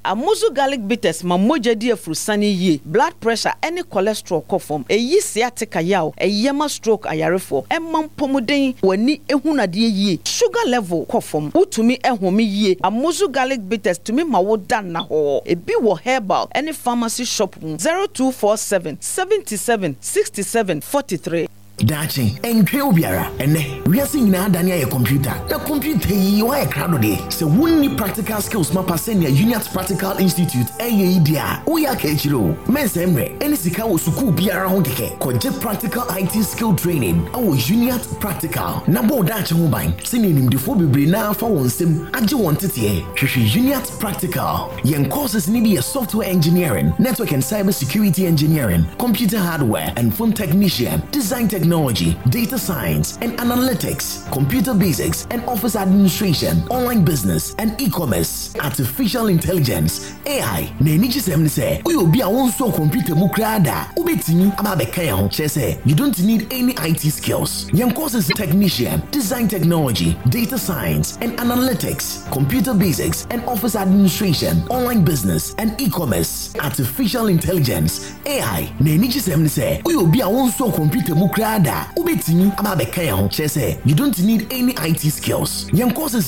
Amuzu garlic bitters ma moja di afurusani ye. Blood pressure any cholesterol kofom. Eyi sciatica yaw. Eyema stroke ayarefo. Emam pomuden wani ehunadie ye. Sugar level kofom. Utumi ehumi ye. Amuzu garlic bitters tumi ma wo dan na ho. Ebi wo herbal any pharmacy shop 0247 77 67 43. Dachi, enkwe obiara, ene, wiase nyina adane ya computer. Na computer yi wa ekrado de. Se wonni practical skills ma passe ne Uniat Practical Institute eye dia. Oya ka echiro. Mensemre, eni sika wo suku biara ho keke. Koje practical IT skill training. Awo Uniat Practical. Na bo dachi ho ban. Se ne nimdefo bebre na afa wonsem age won tete. Hwehwe Uniat Practical. Yen courses ni be software engineering, network and cyber security engineering, computer hardware and phone technician, design technology, data science and analytics, computer basics and office administration, online business and e-commerce, artificial intelligence, AI. Na eniji sem say, uyo bi a wonso computer mu krada, ubetimi ababeka ya ho say, you don't need any IT skills. Yen courses technician, design technology, data science and analytics, computer basics and office administration, online business and e-commerce, artificial intelligence, AI. Na eniji sem say, uyo bi a wonso computer mu krada, ubetimi ababeka ya ho say, you don't need any IT skills. Yen courses